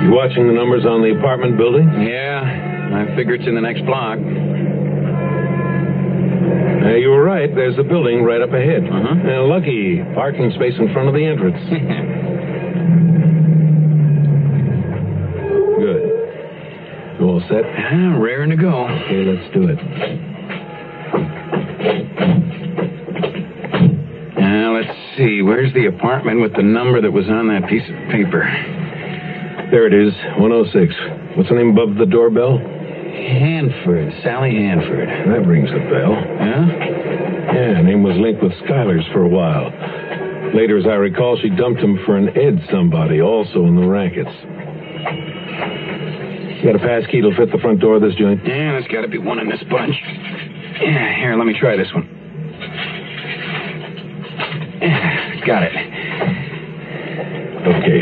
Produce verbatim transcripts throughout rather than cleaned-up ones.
You watching the numbers on the apartment building? Yeah, I figure it's in the next block. Uh, you were right. There's a building right up ahead. Uh-huh. Uh, lucky parking space in front of the entrance. Good. You all set? Yeah, raring to go. Okay, let's do it. Now, let's see. Where's the apartment with the number that was on that piece of paper? There it is, one oh six. What's the name above the doorbell? Hanford. Sally Hanford. That rings a bell. Yeah? Yeah, her name was linked with Schuyler's for a while. Later, as I recall, she dumped him for an Ed somebody, also in the rackets. You got a pass key that'll fit the front door of this joint? Yeah, there's got to be one in this bunch. Yeah, here, let me try this one. Yeah, got it. Okay.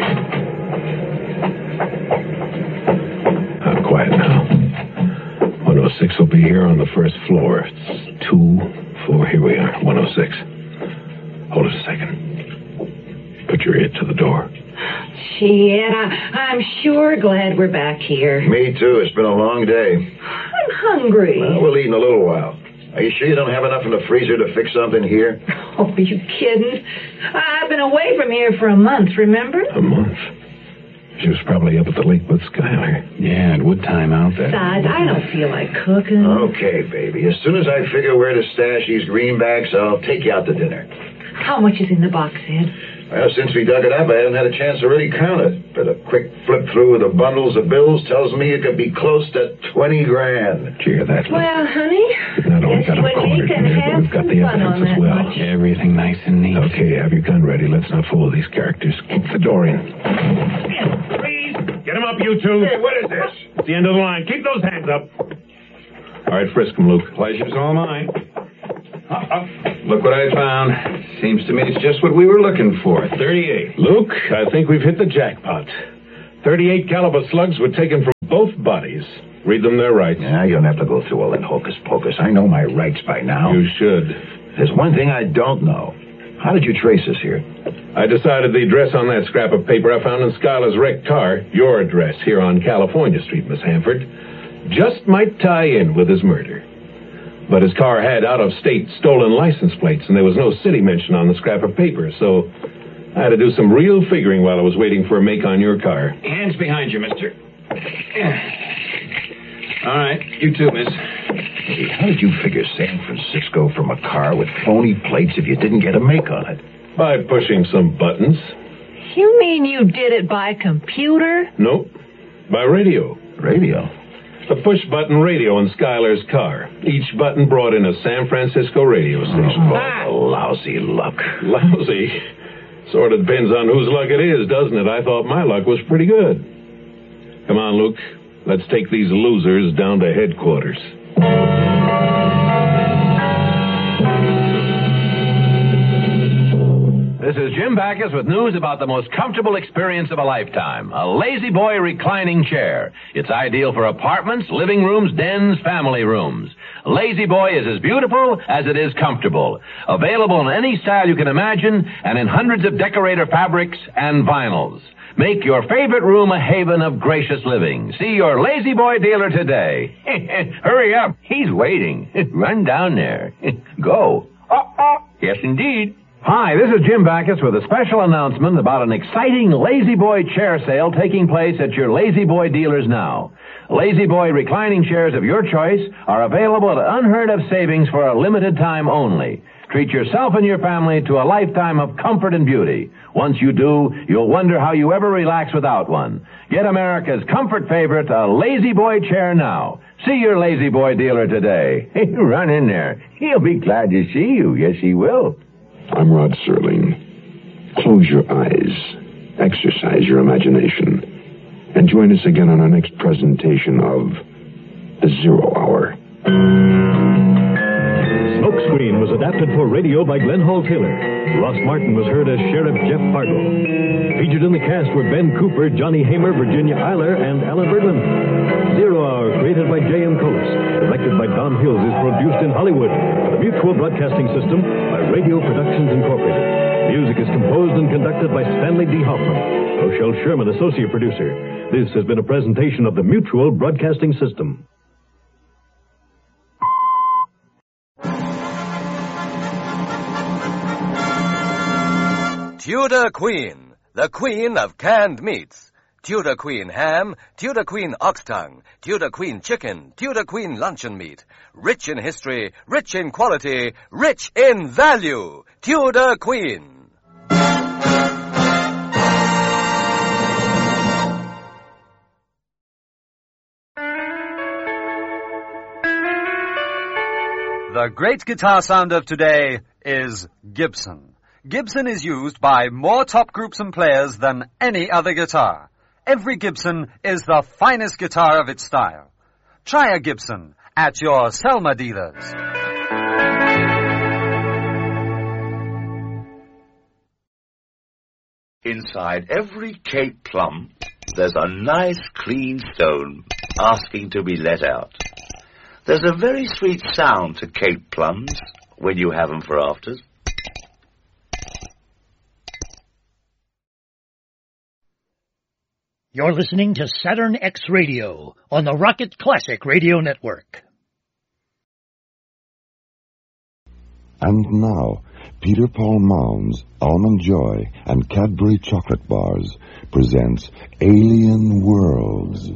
I'm quiet now. one oh six will be here on the first floor. It's two, four, here we are, one oh six. Hold it a second. Put your ear to the door. Gee, Ed, I, I'm sure glad we're back here. Me too. It's been a long day. I'm hungry. Well, we'll eat in a little while. Are you sure you don't have enough in the freezer to fix something here? Oh, are you kidding? I've been away from here for a month, remember? A month? She was probably up at the lake with Schuyler. Yeah, it would time out there. Besides, I don't feel like cooking. Okay, baby. As soon as I figure where to stash these greenbacks, I'll take you out to dinner. How much is in the box, Ed? Well, since we dug it up, I haven't had a chance to really count it. But a quick flip through of the bundles of bills tells me it could be close to twenty grand. Did you hear that? Well, honey, We've not only got them cornered, can but have we've got some the fun evidence on as that well. much. Everything nice and neat. Okay, have your gun ready. Let's not fool these characters. Keep the door in. Freeze! Get him up, you two. Hey, what is this? It's the end of the line. Keep those hands up. All right, frisk him, Luke. Pleasure's all mine. Uh-oh. Look what I found. Seems to me it's just what we were looking for. thirty-eight. Luke, I think we've hit the jackpot. thirty-eight caliber slugs were taken from both bodies. Read them their rights. Yeah, you don't have to go through all that hocus pocus. I know my rights by now. You should. There's one thing I don't know. How did you trace us here? I decided the address on that scrap of paper I found in Schuyler's wrecked car, your address here on California Street, Miss Hanford, just might tie in with his murder. But his car had out-of-state stolen license plates, and there was no city mention on the scrap of paper, so I had to do some real figuring while I was waiting for a make on your car. Hands behind you, mister. All right, you too, miss. Hey, how did you figure San Francisco from a car with phony plates if you didn't get a make on it? By pushing some buttons. You mean you did it by computer? Nope. By radio. Radio? A push-button radio in Schuyler's car. Each button brought in a San Francisco radio station. Oh, lousy luck. Lousy? Sort of depends on whose luck it is, doesn't it? I thought my luck was pretty good. Come on, Luke. Let's take these losers down to headquarters. This is Jim Backus with news about the most comfortable experience of a lifetime, a Lazy Boy reclining chair. It's ideal for apartments, living rooms, dens, family rooms. Lazy Boy is as beautiful as it is comfortable. Available in any style you can imagine and in hundreds of decorator fabrics and vinyls. Make your favorite room a haven of gracious living. See your Lazy Boy dealer today. Hurry up. He's waiting. Run down there. Go. Uh-uh. Yes, indeed. Hi, this is Jim Backus with a special announcement about an exciting Lazy Boy chair sale taking place at your Lazy Boy dealers now. Lazy Boy reclining chairs of your choice are available at unheard of savings for a limited time only. Treat yourself and your family to a lifetime of comfort and beauty. Once you do, you'll wonder how you ever relax without one. Get America's comfort favorite, a Lazy Boy chair now. See your Lazy Boy dealer today. Run in there. He'll be glad to see you. Yes, he will. I'm Rod Serling. Close your eyes, exercise your imagination, and join us again on our next presentation of The Zero Hour. Smokescreen was adapted for radio by Glenn Hall Taylor. Ross Martin was heard as Sheriff Jeff Fargo. Featured in the cast were Ben Cooper, Johnny Hamer, Virginia Eiler, and Alan Bergman. Zero Hour, created by J M. Colas, directed by Don Hills, is produced in Hollywood for the Mutual Broadcasting System by Radio Productions Incorporated. Music is composed and conducted by Stanley D. Hoffman. Rochelle Sherman, associate producer. This has been a presentation of the Mutual Broadcasting System. Tudor Queen, the queen of canned meats. Tudor Queen ham, Tudor Queen ox tongue, Tudor Queen chicken, Tudor Queen luncheon meat. Rich in history, rich in quality, rich in value. Tudor Queen. The great guitar sound of today is Gibson. Gibson is used by more top groups and players than any other guitar. Every Gibson is the finest guitar of its style. Try a Gibson at your Selma dealers. Inside every Cape plum, there's a nice clean stone asking to be let out. There's a very sweet sound to Cape plums when you have them for afters. You're listening to Saturn X Radio on the Rocket Classic Radio Network. And now, Peter Paul Mounds, Almond Joy, and Cadbury Chocolate Bars presents Alien Worlds.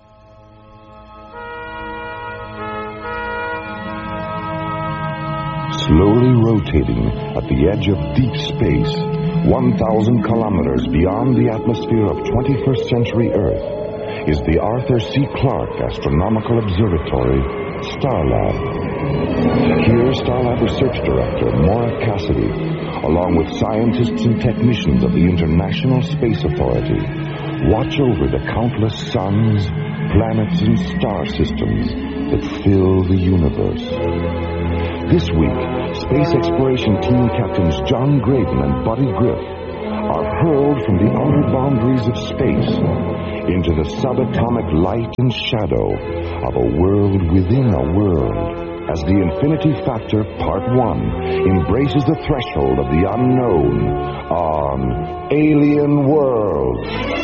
Slowly rotating at the edge of deep space, one thousand kilometers beyond the atmosphere of twenty-first century Earth, is the Arthur C. Clarke Astronomical Observatory, Starlab. Here, Starlab Research Director Maura Cassidy, along with scientists and technicians of the International Space Authority, watch over the countless suns, planets, and star systems that fill the universe. This week, Space Exploration Team Captains John Graydon and Buddy Griff are hurled from the outer boundaries of space into the subatomic light and shadow of a world within a world, as the Infinity Factor Part one embraces the threshold of the unknown on Alien Worlds.